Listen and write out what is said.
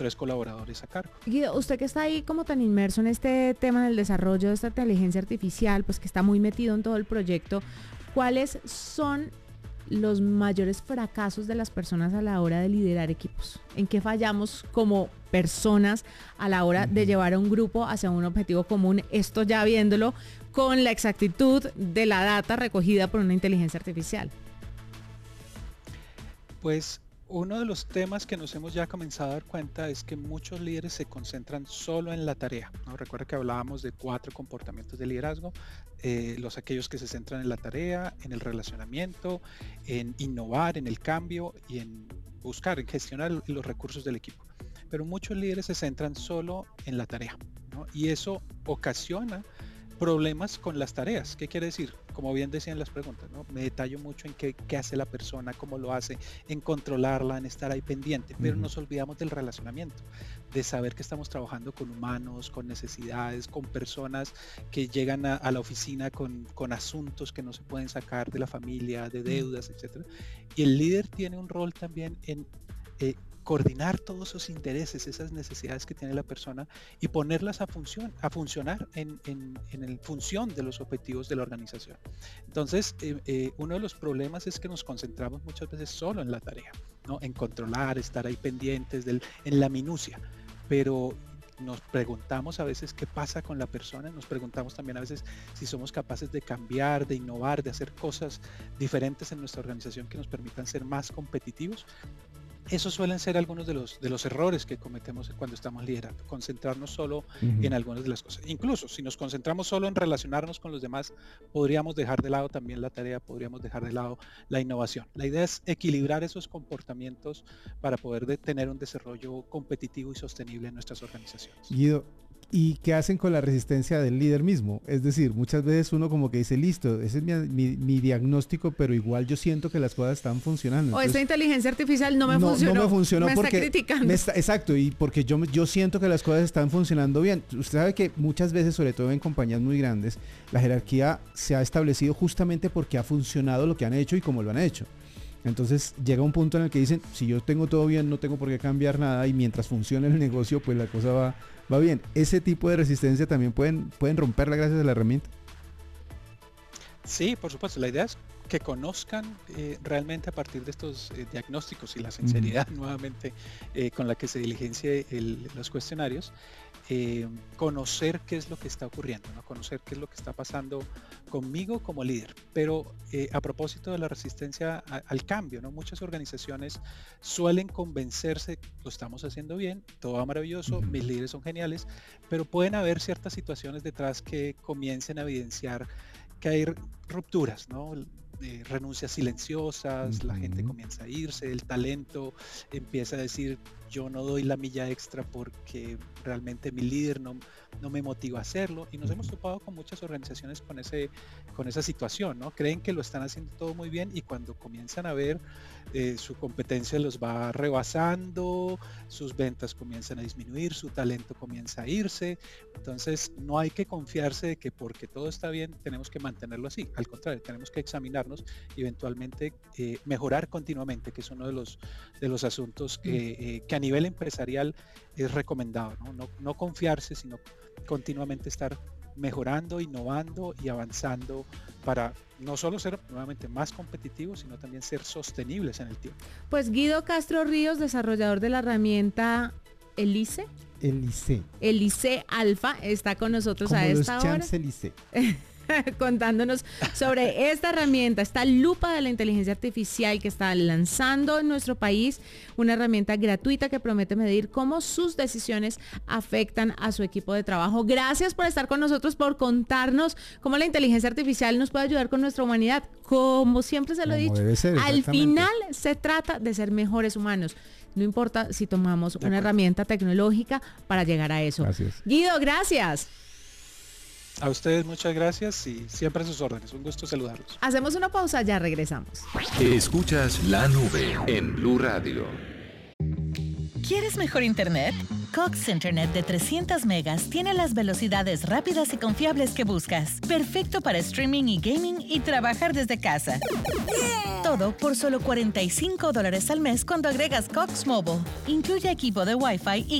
3 colaboradores a cargo. Guido, usted que está ahí como tan inmerso en este tema del desarrollo de esta inteligencia artificial, pues que está muy metido en todo el proyecto, ¿cuáles son los mayores fracasos de las personas a la hora de liderar equipos? ¿En qué fallamos como personas a la hora de llevar a un grupo hacia un objetivo común? Esto ya viéndolo con la exactitud de la data recogida por una inteligencia artificial. Pues uno de los temas que nos hemos ya comenzado a dar cuenta es que muchos líderes se concentran solo en la tarea, ¿no? Recuerda que hablábamos de 4 comportamientos de liderazgo, aquellos que se centran en la tarea, en el relacionamiento, en innovar, en el cambio y en buscar, en gestionar los recursos del equipo. Pero muchos líderes se centran solo en la tarea, ¿no? Y eso ocasiona problemas con las tareas. ¿Qué quiere decir? Como bien decían las preguntas, ¿no? Me detallo mucho en qué hace la persona, cómo lo hace, en controlarla, en estar ahí pendiente, pero nos olvidamos del relacionamiento, de saber que estamos trabajando con humanos, con necesidades, con personas que llegan a la oficina con asuntos que no se pueden sacar de la familia, de deudas, etc. Y el líder tiene un rol también en coordinar todos esos intereses, esas necesidades que tiene la persona y ponerlas a funcionar en función de los objetivos de la organización. Entonces, uno de los problemas es que nos concentramos muchas veces solo en la tarea, ¿no? En controlar, estar ahí pendientes en la minucia, pero nos preguntamos a veces qué pasa con la persona, nos preguntamos también a veces si somos capaces de cambiar, de innovar, de hacer cosas diferentes en nuestra organización que nos permitan ser más competitivos. Esos suelen ser algunos de los errores que cometemos cuando estamos liderando, concentrarnos solo en algunas de las cosas. Incluso si nos concentramos solo en relacionarnos con los demás, podríamos dejar de lado también la tarea, podríamos dejar de lado la innovación. La idea es equilibrar esos comportamientos para poder tener un desarrollo competitivo y sostenible en nuestras organizaciones. Guido, ¿y qué hacen con la resistencia del líder mismo? Es decir, muchas veces uno como que dice, listo, ese es mi diagnóstico, pero igual yo siento que las cosas están funcionando. Entonces, esta inteligencia artificial no me funcionó porque está criticando. Exacto, y porque yo siento que las cosas están funcionando bien. Usted sabe que muchas veces, sobre todo en compañías muy grandes, la jerarquía se ha establecido justamente porque ha funcionado lo que han hecho y cómo lo han hecho. Entonces llega un punto en el que dicen, si yo tengo todo bien, no tengo por qué cambiar nada, y mientras funcione el negocio, pues la cosa va bien. Ese tipo de resistencia también pueden romperla gracias a la herramienta. Sí, por supuesto. La idea es que conozcan realmente a partir de estos diagnósticos y la sinceridad nuevamente con la que se diligencia los cuestionarios, conocer qué es lo que está ocurriendo, ¿no? Conocer qué es lo que está pasando conmigo como líder. Pero a propósito de la resistencia al cambio, ¿no? Muchas organizaciones suelen convencerse, lo estamos haciendo bien, todo va maravilloso, mis líderes son geniales, pero pueden haber ciertas situaciones detrás que comiencen a evidenciar que hay rupturas, ¿no? Renuncias silenciosas, la gente comienza a irse, el talento empieza a decir, yo no doy la milla extra porque realmente mi líder no me motiva a hacerlo, y nos hemos topado con muchas organizaciones con esa situación, ¿no? Creen que lo están haciendo todo muy bien, y cuando comienzan a ver su competencia los va rebasando, sus ventas comienzan a disminuir, su talento comienza a irse. Entonces no hay que confiarse de que porque todo está bien tenemos que mantenerlo así. Al contrario, tenemos que examinarnos y eventualmente mejorar continuamente, que es uno de los asuntos que a nivel empresarial es recomendado, ¿no? No confiarse, sino continuamente estar mejorando, innovando y avanzando para no solo ser nuevamente más competitivos, sino también ser sostenibles en el tiempo. Pues Guido Castro Ríos, desarrollador de la herramienta Elise Alfa, está con nosotros como a los esta hora. Champs-Élysées. Contándonos sobre esta herramienta, esta lupa de la inteligencia artificial que está lanzando en nuestro país, una herramienta gratuita que promete medir cómo sus decisiones afectan a su equipo de trabajo. Gracias por estar con nosotros, por contarnos cómo la inteligencia artificial nos puede ayudar con nuestra humanidad. Como siempre se lo he dicho, al final se trata de ser mejores humanos. No importa si tomamos una herramienta tecnológica para llegar a eso. Guido, gracias. A ustedes muchas gracias y siempre a sus órdenes. Un gusto saludarlos. Hacemos una pausa, ya regresamos. Escuchas La Nube en Blue Radio. ¿Quieres mejor internet? Cox Internet de 300 megas tiene las velocidades rápidas y confiables que buscas. Perfecto para streaming y gaming y trabajar desde casa. Todo por solo $45 al mes cuando agregas Cox Mobile. Incluye equipo de Wi-Fi y